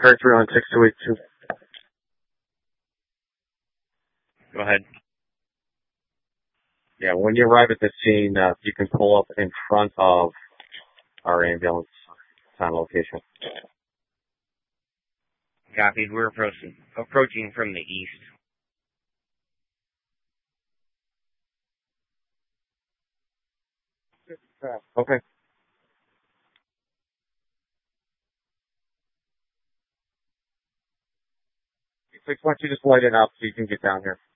Car 316-282. Go ahead. Yeah, when you arrive at the scene, you can pull up in front of our ambulance. It's on location. Copies. We're approaching from the east. Okay. 6, why don't you just light it up so you can get down here?